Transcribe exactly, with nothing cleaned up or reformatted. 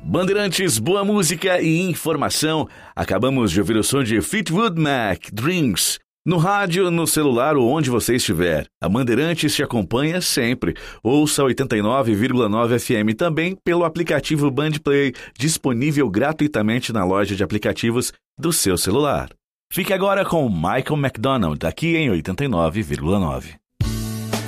Bandeirantes, boa música e informação. Acabamos de ouvir o som de Fleetwood Mac, Dreams. No rádio, no celular ou onde você estiver, a Bandeirantes te acompanha sempre. Ouça oitenta e nove vírgula nove F M também pelo aplicativo Bandplay, disponível gratuitamente na loja de aplicativos do seu celular. Fique agora com Michael McDonald, aqui em oitenta e nove vírgula nove.